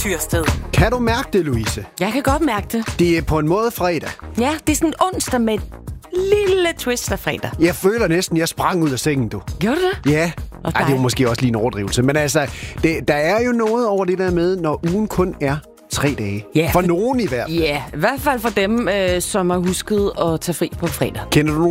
Tyrsted. Kan du mærke det, Louise? Jeg kan godt mærke det. Det er på en måde fredag. Ja, det er sådan en onsdag med et lille twist af fredag. Jeg føler næsten, jeg sprang ud af sengen, du. Gjorde du det? Ja. Ej, det er jo måske også lige en overdrivelse. Men altså, der er jo noget over det der med, når ugen kun er 3 dage. Ja, for nogen i hvert fald. Ja, i hvert fald for dem, som har husket at tage fri på fredag. Kender du nogen